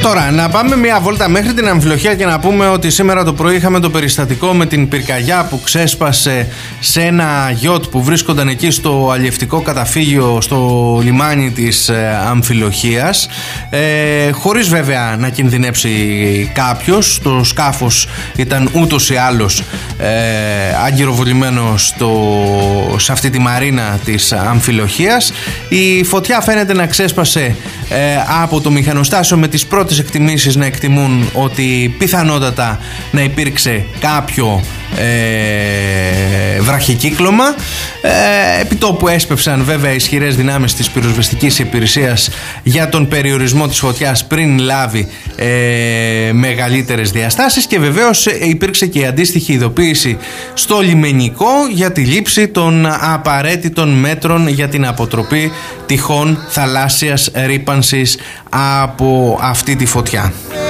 Τώρα, να πάμε μια βόλτα μέχρι την Αμφιλοχεία και να πούμε ότι σήμερα το πρωί είχαμε το περιστατικό με την πυρκαγιά που ξέσπασε σε ένα γιότ που βρίσκονταν εκεί στο αλλιευτικό καταφύγιο στο λιμάνι της Αμφιλοχείας, χωρίς βέβαια να κινδυνεύσει κάποιος. Το σκάφος ήταν ούτως ή άλλως αγκυροβολημένο σε αυτή τη μαρίνα της Αμφιλοχείας. Η φωτιά φαίνεται να ξέσπασε από το μηχανοστάσιο, με τις πρώτες εκτιμήσεις να εκτιμούν ότι πιθανότατα να υπήρξε κάποιο βραχικύκλωμα. Επιτόπου έσπευσαν βέβαια ισχυρές δυνάμεις της πυροσβεστικής υπηρεσίας για τον περιορισμό της φωτιάς πριν λάβει μεγαλύτερες διαστάσεις, και βεβαίως υπήρξε και η αντίστοιχη ειδοποίηση στο λιμενικό για τη λήψη των απαραίτητων μέτρων για την αποτροπή τυχόν θαλάσσιας ρύπανσης από αυτή τη φωτιά.